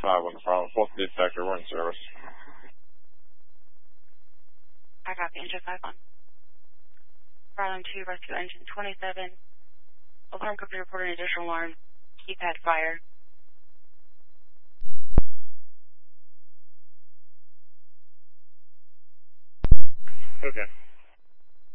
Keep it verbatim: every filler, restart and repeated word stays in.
five on the phone. Fourth detector, we're in service. I got the engine five on. Problem two, rescue engine twenty-seven. Alarm company reported an additional alarm. Keypad fire. Okay.